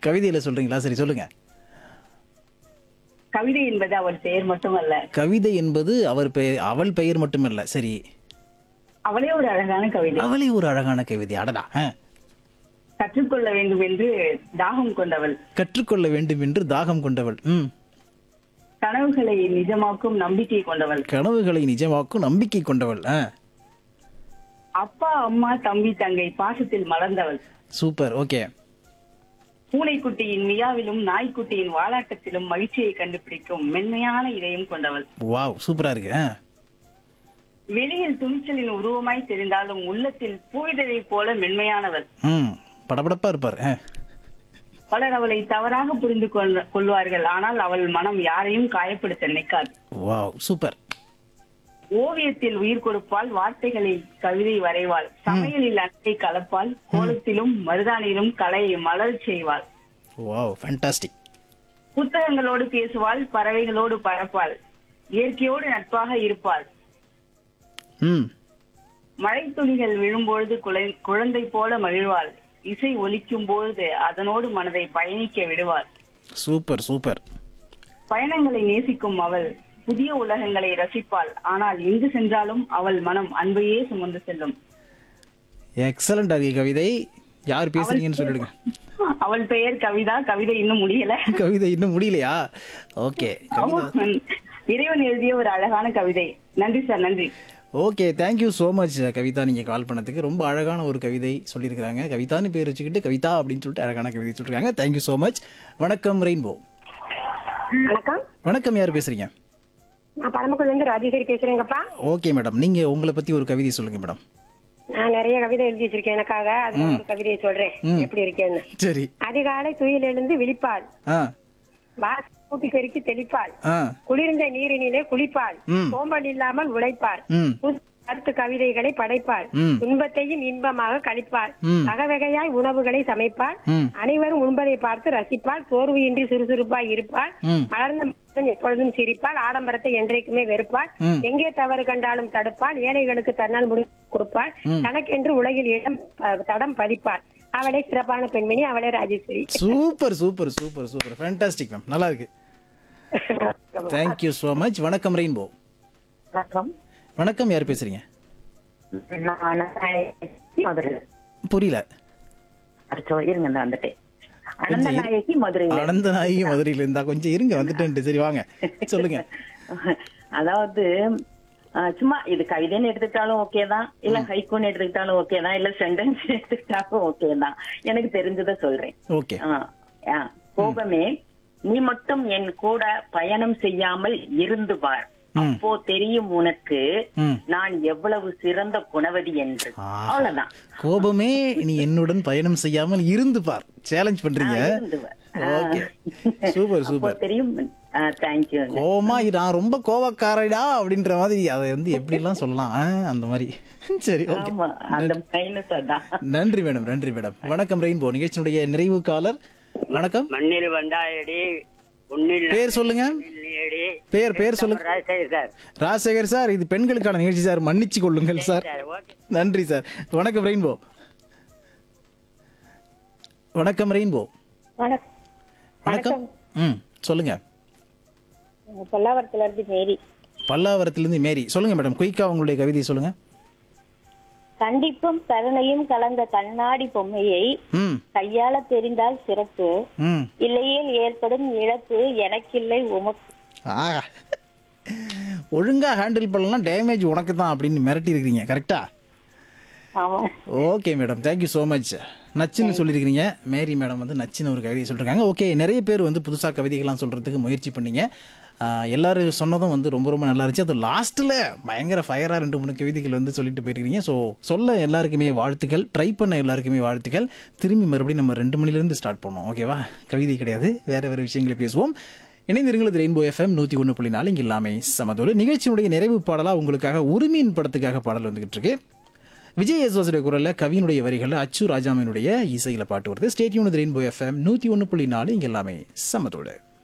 கவிதையில சொல்றீங்களா? சரி சொல்லுங்க. கவிதை என்பது அவள் பெயர் மட்டுமல்ல. கவிதை என்பது அவள் பெயர் மட்டுமல்ல. சரி. அவளே ஒரு அழகான கவிதை. அவளே ஒரு அழகான கவிதை. அடடா. கற்றுக்கொள்ள வேண்டும் என்று தாகம் கொண்டவள். கற்றுக்கொள்ள வேண்டும் என்று தாகம் கொண்டவள். கனவுகளை நிஜமாக்கும் நம்பிக்கை கொண்டவள். கனவுகளை நிஜமாக்கும் நம்பிக்கை கொண்டவள். அப்பா அம்மா தம்பி தங்கை பாசத்தில் மலர்ந்தவள். சூப்பர். ஓகே. பூனைக்குட்டியின் மியாவிலும் நாய்க்குட்டியின் வாலாட்டத்திலும் மகிழ்ச்சியை கண்டுபிடிக்கும் மென்மையான இதயம் கொண்டவள். வாவ், சூப்பரா இருக்கு. வெளியில் துணிச்சலின் உருவமாய் தெரிந்தாலும் உள்ளத்தில் பூவிதழை போல மென்மையானவள். படபடப்பா இருப்பார். பலர் அவளை தவறாக புரிந்து கொள்வார்கள். ஆனால் அவள் மனம் யாரையும் காயப்படுத்த நினைக்காது. Wow, super. ஓவியத்தில் உயிர் கொடுப்பாள், வார்த்தைகளில் கவிதை வரைவாள், சமையலில் அன்பை கலப்பாள், கோலத்திலும் மருதானிலும் கலையை மலர் செய்வாள். Wow, fantastic. புத்தகங்களோடு பேசுவாள், பறவைகளோடு பறப்பாள், இயற்கையோடு நட்பாக இருப்பாள். மழை துளிகள் விழும்பொழுது குழந்தை போல மகிழ்வாள், இசை ஒலிக்கும் பொழுது அதனோடு மனதை பயணிக்க விடுவாள். Super super. பயணங்களை நேசிக்கும் அவள் புதிய உலகங்களை ரசிப்பாள். ஆனால் எங்கு சென்றாலும் அவள் மனம் அன்பையே சுமந்து செல்லும். எக்ஸலண்ட். அது கவிதை. யார் பேசுறீங்கன்னு சொல்லிடுங்க. அவள் பெயர் கவிதா. கவிதை இன்னும் முடியல. கவிதை இன்னும் முடியலையா? ஓகே. இறைவன் எழுதிய ஒரு அழகான கவிதை. நன்றி சார், நன்றி. Okay, thank you so much Kavitha. நீங்கள் கால் பண்ணதுக்கு ரொம்ப அழகான ஒரு கவிதை சொல்லியிருக்கிறாங்க. கவிதான்னு பேர் வச்சுக்கிட்டு கவிதா அப்படின்னு சொல்லிட்டு அழகான கவிதை சொல்லியிருக்காங்க. Thank you so much. வணக்கம் ரெயின்போ. வணக்கம். வணக்கம், யார் பேசுறீங்க? நான் பரமக்குடில இருந்து ராஜேஸ்வரி பேசுறேங்கப்பா. ஓகே மேடம், நீங்க உங்களை பத்தி ஒரு கவிதை சொல்லுங்க மேடம். நான் நிறைய கவிதை எழுதி வச்சிருக்கேன் எனக்காக. அதுல ஒரு கவிதையை சொல்றேன், எப்படி இருக்கேன்னு. சரி. அதிகாலை துயில் எழுந்து விழிப்பாள், வாசல் கூட்டி பெருக்கி தெளிப்பாள், குளிர்ந்த நீரினிலே குளிப்பாள், சோம்பல் இல்லாமல் உழைப்பாள், கருத்து கவிதைகளை படைப்பாள், துன்பத்தையும் இன்பமாக கழிப்பாள், வகைவகையாய் உணவுகளை சமைப்பாள், அனைவரும் உண்பதை பார்த்து ரசிப்பாள், சோர்வு சுறுசுறுப்பாய் இருப்பாள், மலர்ந்த மனதுடன் எப்பொழுதும் சிரிப்பாள், ஆடம்பரத்தை என்றைக்குமே வெறுப்பாள், எங்கே தவறு கண்டாலும் தடுப்பாள், ஏழைகளுக்கு தன்னால் முடிவு கொடுப்பாள், தனக்கென்று உலகில் இடம் தடம் பதிப்பாள். அவளே சிறப்பான பெண்மணி, அவளே Rajeswari. Super super super super, fantastic ma'am, நல்லா இருக்கு. Thank you so much. வணக்கம் ரெயின்போ. வணக்கம். வணக்கம், யார் பேசுறீங்க? புரியல. அனந்தநாயகி மதுரையில இருந்தா கொஞ்சம் இருங்க, வந்துட்டேன். சரி வாங்க, சொல்லுங்க. அதாவது சும்மா இது கவிதைன்னு எடுத்துக்கிட்டாலும் ஓகே தான், இல்ல ஹைக்கூன்னு எடுத்துக்கிட்டாலும் ஓகே தான், இல்ல சென்டென்ஸ் எடுத்துக்கிட்டாலும் ஓகே தான். எனக்கு தெரிஞ்சதை சொல்றேன். ஓகே. கோபமே, நீ மட்டும் என் கூட பயணம் செய்யாமல் இருந்து பார், அப்போ தெரியும் உனக்கு நான் எவ்வளவு சிறந்த குணவதி என்று. அவ்வளவுதான். கோபமே, நீ என்னுடன் பயணம் செய்யாமல் இருந்து பார். சேலஞ்ச் பண்றீங்க. Okay, super super. தெரியும். தேங்க்யூ. கோமா, நான் ரொம்ப கோவக்காரடா அப்படின்ற மாதிரி அதை எப்படி எல்லாம் சொல்லலாம், அந்த மாதிரி. சரி, ஓகே. நன்றி மேடம், நன்றி மேடம். வணக்கம் ரெயின்போ நிகழ்ச்சியினுடைய நிறைவு காலர். வணக்கம். மண்ணில் வந்தாயடி, பேர் சொல்லுங்க. பேர் சொல்லுங்க. ராஜசேகர் சார், இது பெண்களுக்கான நிகழ்ச்சி சார், மன்னிச்சு கொள்ளுங்கள் சார். நன்றி சார். வணக்கம் ரெயின்போ. வணக்கம் ரெயின்போ. வணக்கம். சொல்லுங்க. பல்லாவரத்திலிருந்து மேரி. சொல்லுங்க மேடம், குயிக்கா உங்களுடைய கவிதை சொல்லுங்க. கண்டிப்பும் கருணையும் கலந்த கண்ணாடி பொம்மையை கையாள தெரிந்தால் சிறப்பு, இல்லையேல் ஏற்படும் இழப்பு எனக்கில்லை உமக்கு. ஒழுங்கா ஹேண்டில் பண்ணலாம், டேமேஜ் உனக்கு தான் அப்படின்னு மிரட்டி இருக்கீங்க. கரெக்டா? Okay madam, thank you so much. நச்சுன்னு சொல்லியிருக்கிறீங்க. மேரி மேடம் நச்சுன்னு ஒரு கவிதையை சொல்லிருக்காங்க. ஓகே, நிறைய பேர் புதுசாக கவிதைகள்லாம் சொல்கிறதுக்கு முயற்சி பண்ணீங்க. எல்லாரும் சொன்னதும் ரொம்ப ரொம்ப நல்லா இருந்துச்சு. அது லாஸ்ட்டில் பயங்கர ஃபயராக 2-3 கவிதைகள் சொல்லிட்டு போயிருக்கீங்க. ஸோ சொல்ல எல்லாருக்குமே வாழ்த்துக்கள், ட்ரை பண்ண எல்லாருக்குமே வாழ்த்துக்கள். திரும்பி மறுபடியும் நம்ம 2 மணிலேருந்து ஸ்டார்ட் பண்ணோம். ஓகேவா? கவிதை கிடையாது, வேறு வேறு விஷயங்களை பேசுவோம். இணைந்திருங்கள் ரெயின்போ FM 101.4. இங்கே எல்லாமே சமதோடு. நிகழ்ச்சியினுடைய நிறைவு பாடலாக உங்களுக்காக உரிமையின் படத்துக்காக பாடல் வந்துகிட்டு இருக்கு. விஜய் யேசுதாஸுடைய குரலில், கவியினுடைய வரிகளில், அச்சு ராஜாமனுடைய இசையில் பாட்டு வருது. Stay tune with rainbow FM 101.4. இங்கே எல்லாமே சமதோடு.